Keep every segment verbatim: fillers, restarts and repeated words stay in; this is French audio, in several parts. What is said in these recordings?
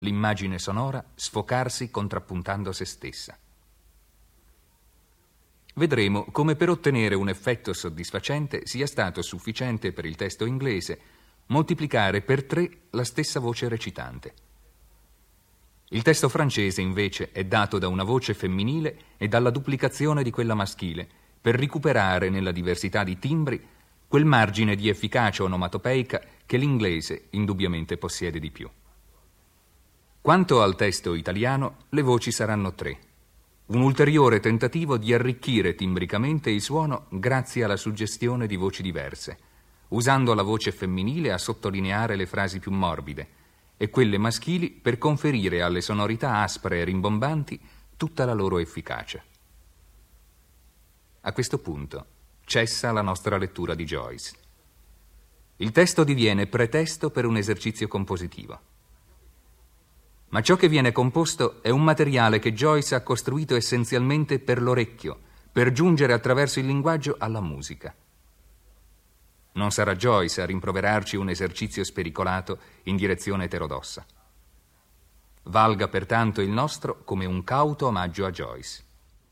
l'immagine sonora sfocarsi contrappuntando se stessa. Vedremo come per ottenere un effetto soddisfacente sia stato sufficiente per il testo inglese moltiplicare per tre la stessa voce recitante. Il testo francese, invece, è dato da una voce femminile e dalla duplicazione di quella maschile, per recuperare nella diversità di timbri quel margine di efficacia onomatopeica che l'inglese indubbiamente possiede di più. Quanto al testo italiano, le voci saranno tre. Un ulteriore tentativo di arricchire timbricamente il suono grazie alla suggestione di voci diverse, usando la voce femminile a sottolineare le frasi più morbide e quelle maschili per conferire alle sonorità aspre e rimbombanti tutta la loro efficacia. A questo punto cessa la nostra lettura di Joyce. Il testo diviene pretesto per un esercizio compositivo. Ma ciò che viene composto è un materiale che Joyce ha costruito essenzialmente per l'orecchio, per giungere attraverso il linguaggio alla musica. Non sarà Joyce a rimproverarci un esercizio spericolato in direzione eterodossa. Valga pertanto il nostro come un cauto omaggio a Joyce.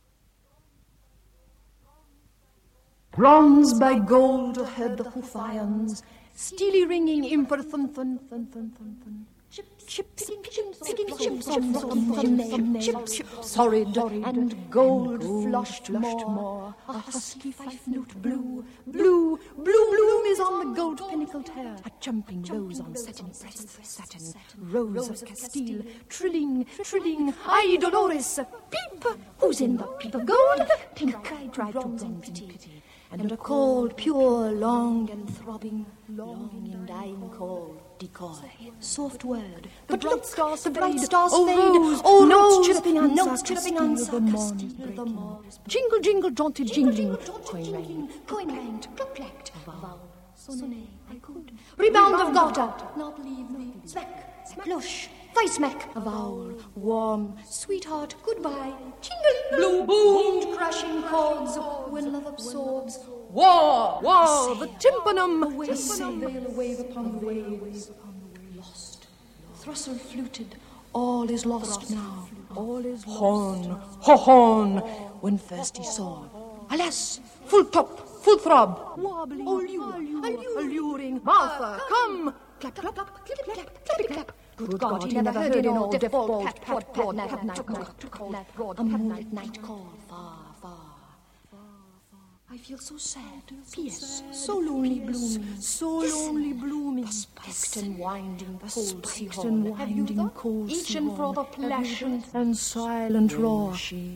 Bronze by gold ahead the hoof irons, steely ringing imper thun thun thun thun thun thun. Chips, picking chips on thumbnail, chips, horrid and gold flushed more. A husky fife note blue, blue, blue bloom is on the gold pinnacled hair. A jumping rose on satin breast, satin, rose of Castile, trilling, trilling, ay Dolores, peep, who's in the peep of gold? Pink cried to bronze pity. And a cold, pure, long and throbbing, long and dying call, decoy, soft word. The bright stars, the bright stars fade. Oh, oh, notes chirruping on, notes chirruping on, the morn. Jingle, jingle, jaunty, jingling, coin rang, coin rang, cluck clacked. Vowel, sonnet, I could. Rebound of garter, not leave me. Smack, splush. Vice Mac, a vowel, warm, sweetheart, goodbye, jingling, blue boomed, crashing chords, when love absorbs, war, war, the tympanum, the sail a wave upon the waves, lost, thrustle fluted, all is lost now, all is lost. Horn, ho horn, when first he saw, alas, full top, full throb, wobbling, alluring, alluring, Martha, come, clap, clap, clap, clip, clap, clap, clap. Good God, he never heard in all deaf, bald, pat, pat, nat, night call, a moonlit night call, far, far. I feel so sad, P S so lonely blooming, so lonely blooming. The spiked and winding, the spiked and winding cold each and for the pleasant and silent roar.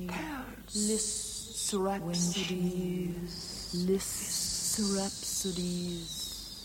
Lists rhapsodies, lists rhapsodies.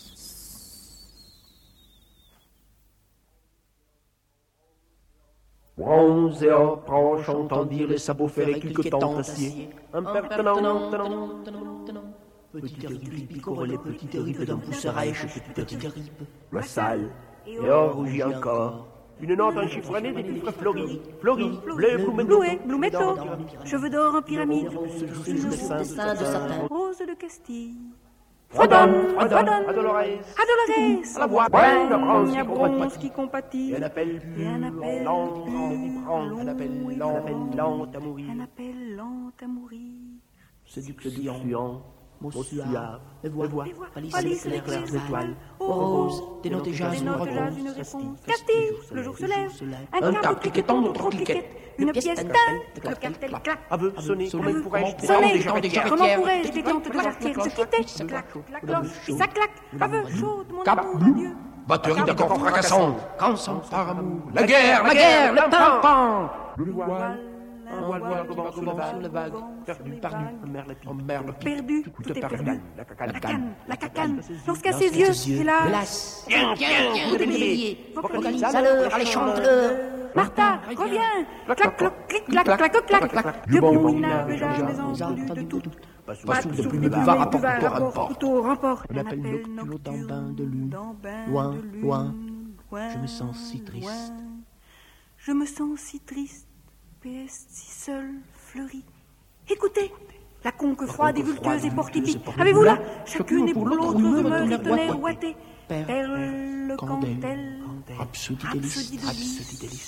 Bronze et or tranche, entend dire les sabots ferrés quelque temps d'acier. Impertinent, tenant, tenant. Petite ripe, picore les petites ripes d'un pousserail chez petite ripe. La salle, et or rougit encore. Une note enchiffronnée des livres fleuris, fleuris, bleu, blouet, bloumetto, cheveux d'or en pyramide, dessin de satin, rose de Castille. Fredonne, Fredonne, à Dolores, à Dolores, à la voix pleine de bronze qui bronze qui compatit, et un appel et un appel lent, long, un appel lent, un appel lent à mourir. un appel lent à mourir. Séduc le diant, mots suaves, les voix, Alice les clairs étoiles, aux roses, des notes jazz, des une notes jazz, une réponse, réponse. Castille, le jour se lève, un cap cliquetant, notre cliquette, une pièce d'un, clac, clac, clac, clac. aveu sonné, comment pourrais-je Sonner, détendre des comment jarretières, pourrais-je détendre de jarretière se quitter, clac, la cloche, ça claque, aveu chaude, mon Cap, amour de Dieu. batterie d'accord fracassant, quand sans par amour, la guerre, la guerre, le pimpant, le voile, un voile, voile, revent sur la vague, perdu, perdu, en mer, le Perdu, tout tout est est perdu, perdu. la La cacane, canne, la cacane, lorsqu'à ses yeux, hélas, tiens, tiens, coup de bélier, vocalise à l'heure, les chanteleurs. Martha, reviens, clac, clac, clic, clac, clac, clac, clac. Du bon, il n'avait jamais entendu de tout. pas Pas sous de de souffle plus de de buvard buvard, rapporte rapport, rapport. couteau, rapport. On appelle nocturne dans bain de lune. Loin, loin, je me sens si triste. Je me sens si triste, P S si seul, fleuri. Écoutez, la conque froide et vultueuse et portipique. Avez-vous là, chacune et pour l'autre rumeur et tonnerre ouaté. perle, perle, candelle, candelle, rhapsodie rhapsodie délice, délice, rhapsodie délice.